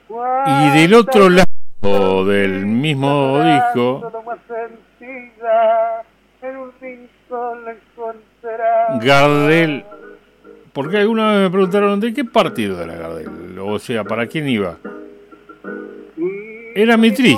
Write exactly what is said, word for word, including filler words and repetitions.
Y del otro lado del mismo disco, Gardel, porque alguna vez me preguntaron de qué partido era Gardel, o sea, ¿para quién iba? Era mi triste.